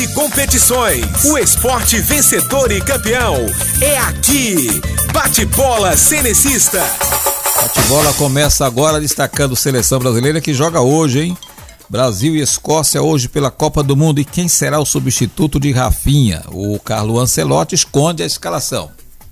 E competições. O esporte vencedor e campeão é aqui. Bate-bola Cenecista. Bate-bola começa agora destacando seleção brasileira que joga hoje, hein? Brasil e Escócia hoje pela Copa do Mundo. E quem será o substituto de Rafinha? O Carlo Ancelotti esconde a escalação.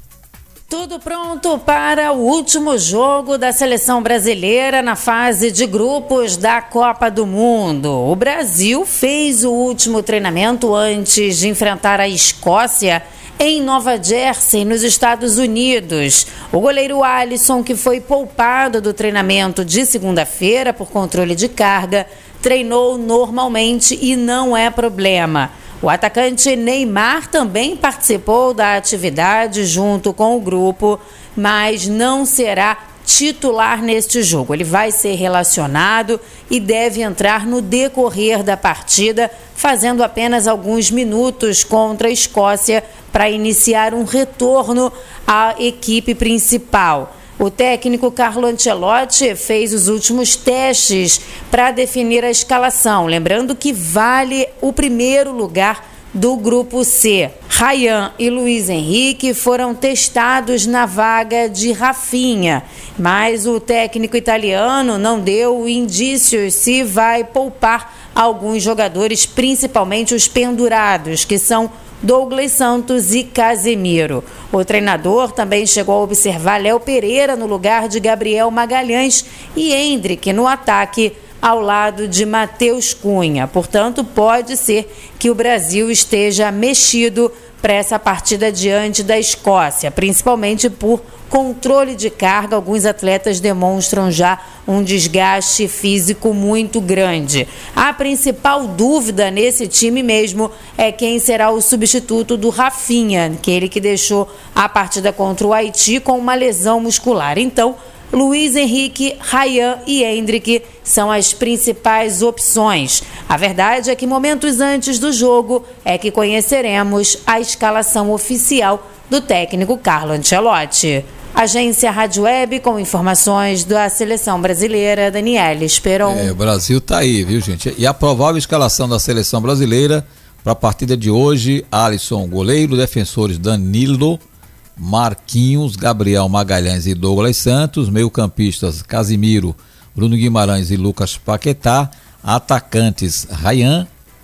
Tudo pronto para o último jogo da seleção brasileira na fase de grupos da Copa do Mundo. O Brasil fez o último treinamento antes de enfrentar a Escócia em Nova Jersey, nos Estados Unidos. O goleiro Alisson, que foi poupado do treinamento de segunda-feira por controle de carga, treinou normalmente e não é problema. O atacante Neymar também participou da atividade junto com o grupo, mas não será titular neste jogo. Ele vai ser relacionado e deve entrar no decorrer da partida, fazendo apenas alguns minutos contra a Escócia para iniciar um retorno à equipe principal. O técnico Carlo Ancelotti fez os últimos testes para definir a escalação, lembrando que vale o primeiro lugar do grupo C. Ryan e Luiz Henrique foram testados na vaga de Rafinha, mas o técnico italiano não deu indícios se vai poupar alguns jogadores, principalmente os pendurados, que são Douglas Santos e Casemiro. O treinador também chegou a observar Léo Pereira no lugar de Gabriel Magalhães e Endrick no ataque ao lado de Matheus Cunha. Portanto, pode ser que o Brasil esteja mexido para essa partida diante da Escócia, principalmente por controle de carga. Alguns atletas demonstram já um desgaste físico muito grande. A principal dúvida nesse time mesmo é quem será o substituto do Rafinha, aquele que deixou a partida contra o Haiti com uma lesão muscular. Então, Luiz Henrique, Ryan e Endrick são as principais opções. A verdade é que momentos antes do jogo é que conheceremos a escalação oficial do técnico Carlo Ancelotti. Agência Rádio Web com informações da seleção brasileira, Daniela Esperon. O Brasil tá aí, viu, gente? E a provável escalação da seleção brasileira para a partida de hoje: Alisson, goleiro, defensores Danilo, Marquinhos, Gabriel Magalhães e Douglas Santos, meio-campistas Casimiro, Bruno Guimarães e Lucas Paquetá, atacantes Ryan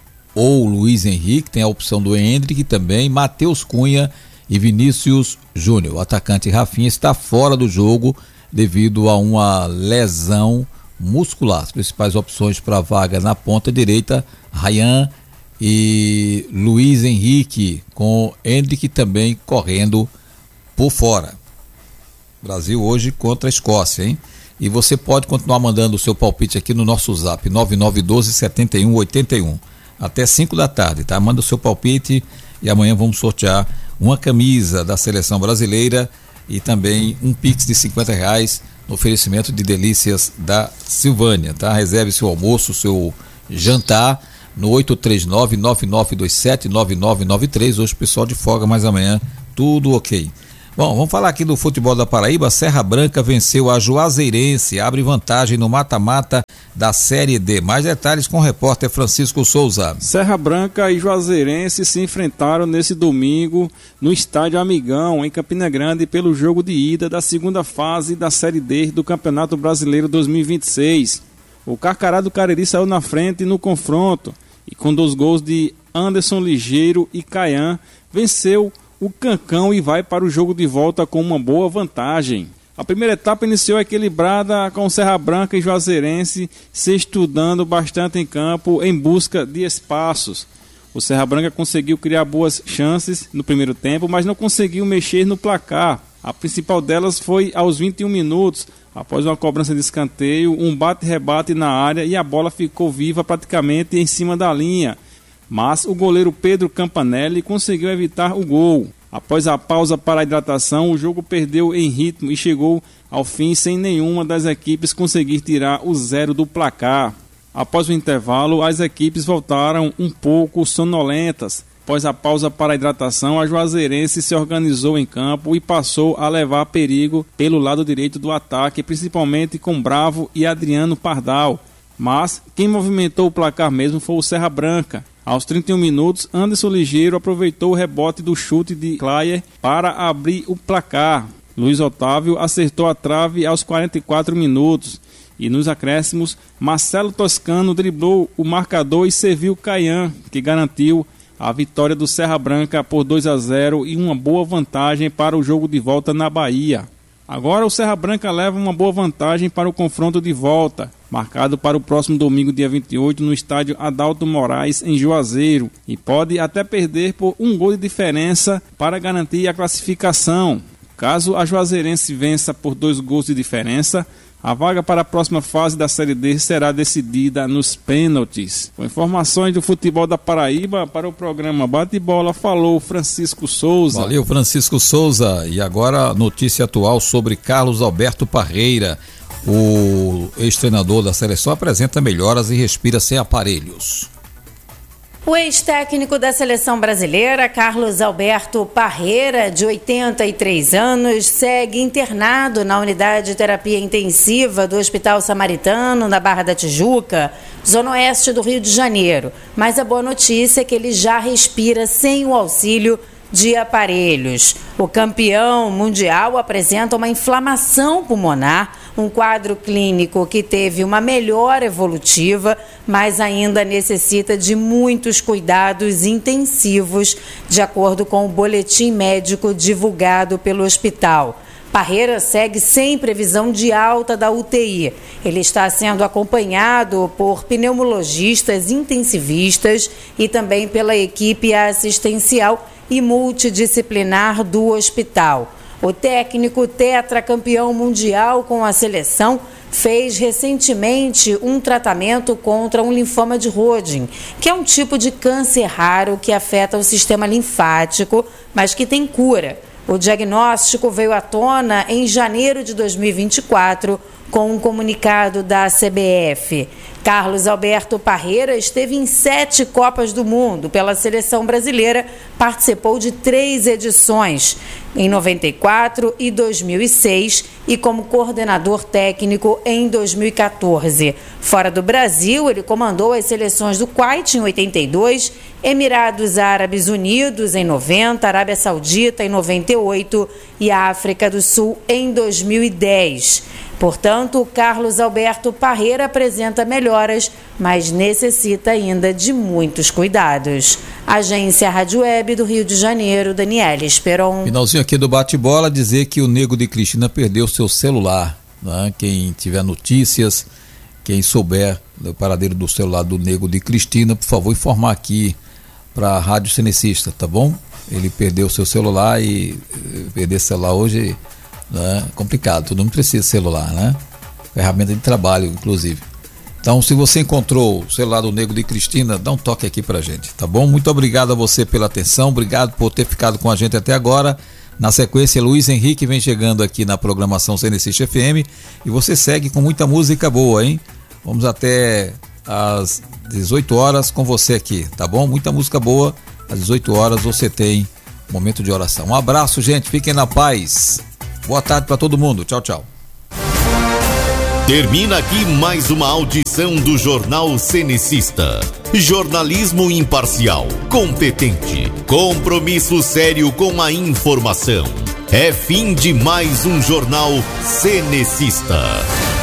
ou Luiz Henrique, tem a opção do Endrick também, Matheus Cunha e Vinícius Júnior. O atacante Rafinha está fora do jogo devido a uma lesão muscular. As principais opções para a vaga na ponta direita, Ryan e Luiz Henrique, com Endrick também correndo por fora. Brasil hoje contra a Escócia, hein? E você pode continuar mandando o seu palpite aqui no nosso zap 9912-7181 até 5 da tarde, tá? Manda o seu palpite e amanhã vamos sortear uma camisa da seleção brasileira e também um Pix de R$50 no oferecimento de delícias da Silvânia, tá? Reserve seu almoço, seu jantar no 839-9927-9993. Hoje o pessoal de folga, mas amanhã tudo ok. Bom, vamos falar aqui do futebol da Paraíba. Serra Branca venceu a Juazeirense, abre vantagem no mata-mata da Série D. Mais detalhes com o repórter Francisco Souza. Serra Branca e Juazeirense se enfrentaram nesse domingo no Estádio Amigão, em Campina Grande, pelo jogo de ida da segunda fase da Série D do Campeonato Brasileiro 2026. O Carcará do Cariri saiu na frente no confronto e com 2 gols de Anderson Ligeiro e Caian, venceu o Cancão e vai para o jogo de volta com uma boa vantagem. A primeira etapa iniciou equilibrada, com Serra Branca e Juazeirense se estudando bastante em campo em busca de espaços. O Serra Branca conseguiu criar boas chances no primeiro tempo, mas não conseguiu mexer no placar. A principal delas foi aos 21 minutos, após uma cobrança de escanteio, um bate-rebate na área e a bola ficou viva praticamente em cima da linha. Mas o goleiro Pedro Campanelli conseguiu evitar o gol. Após a pausa para a hidratação, o jogo perdeu em ritmo e chegou ao fim sem nenhuma das equipes conseguir tirar o 0 do placar. Após o intervalo, as equipes voltaram um pouco sonolentas. Após a pausa para a hidratação, a Juazeirense se organizou em campo e passou a levar perigo pelo lado direito do ataque, principalmente com Bravo e Adriano Pardal. Mas quem movimentou o placar mesmo foi o Serra Branca. Aos 31 minutos, Anderson Ligeiro aproveitou o rebote do chute de Clayer para abrir o placar. Luiz Otávio acertou a trave aos 44 minutos. E nos acréscimos, Marcelo Toscano driblou o marcador e serviu Caian, que garantiu a vitória do Serra Branca por 2-0 e uma boa vantagem para o jogo de volta na Bahia. Agora o Serra Branca leva uma boa vantagem para o confronto de volta, marcado para o próximo domingo, dia 28, no estádio Adalto Moraes, em Juazeiro, e pode até perder por 1 gol de diferença para garantir a classificação. Caso a Juazeirense vença por 2 gols de diferença, a vaga para a próxima fase da Série D será decidida nos pênaltis. Com informações do futebol da Paraíba, para o programa Bate Bola, falou Francisco Souza. Valeu, Francisco Souza. E agora, notícia atual sobre Carlos Alberto Parreira. O ex-treinador da seleção apresenta melhoras e respira sem aparelhos. O ex-técnico da seleção brasileira, Carlos Alberto Parreira, de 83 anos, segue internado na unidade de terapia intensiva do Hospital Samaritano, na Barra da Tijuca, zona oeste do Rio de Janeiro. Mas a boa notícia é que ele já respira sem o auxílio de aparelhos. O campeão mundial apresenta uma inflamação pulmonar, um quadro clínico que teve uma melhora evolutiva, mas ainda necessita de muitos cuidados intensivos, de acordo com o boletim médico divulgado pelo hospital. Parreira segue sem previsão de alta da UTI. Ele está sendo acompanhado por pneumologistas intensivistas e também pela equipe assistencial e multidisciplinar do hospital. O técnico tetracampeão mundial com a seleção fez recentemente um tratamento contra um linfoma de Hodgkin, que é um tipo de câncer raro que afeta o sistema linfático, mas que tem cura. O diagnóstico veio à tona em janeiro de 2024 com um comunicado da CBF. Carlos Alberto Parreira esteve em 7 Copas do Mundo pela seleção brasileira, participou de 3 edições, em 94 e 2006, e como coordenador técnico em 2014. Fora do Brasil, ele comandou as seleções do Kuwait em 82, Emirados Árabes Unidos em 90, Arábia Saudita em 98 e África do Sul em 2010. Portanto, Carlos Alberto Parreira apresenta melhoras, mas necessita ainda de muitos cuidados. Agência Rádio Web do Rio de Janeiro, Daniela Esperon. Finalzinho aqui do bate-bola, dizer que o Nego de Cristina perdeu seu celular, né? Quem tiver notícias, quem souber do paradeiro do celular do Nego de Cristina, por favor, informar aqui para a Rádio Cenecista, tá bom? Ele perdeu seu celular e perder celular hoje é complicado, todo mundo precisa de celular, né? Ferramenta de trabalho, inclusive. Então, se você encontrou o celular do Nego de Cristina, dá um toque aqui pra gente, tá bom? Muito obrigado a você pela atenção, obrigado por ter ficado com a gente até agora. Na sequência, Luiz Henrique vem chegando aqui na programação Cenecista FM e você segue com muita música boa, hein? Vamos até às 18 horas com você aqui, tá bom? Muita música boa, às 18 horas você tem momento de oração. Um abraço, gente, fiquem na paz. Boa tarde para todo mundo. Tchau, tchau. Termina aqui mais uma audição do Jornal Cenecista. Jornalismo imparcial, competente, compromisso sério com a informação. É fim de mais um Jornal Cenecista.